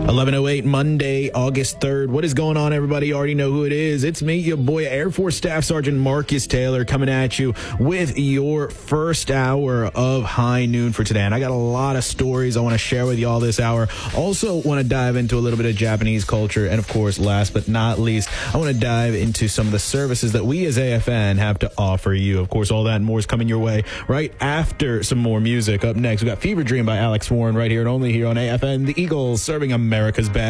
11:08 Monday, August 3rd. What is going on, everybody? You already know who it is. It's me, your boy, Air Force Staff Sergeant Marcus Taylor, coming at you with your first hour of High Noon for today. And I got a lot of stories I want to share with you all this hour. Also want to dive into a little bit of Japanese culture. And, of course, last but not least, I want to dive into some of the services that we as AFN have to offer you. Of course, all that and more is coming your way right after some more music. Up next, we got Fever Dream by Alex Warren right here and only here on AFN, the Eagles, serving America's best.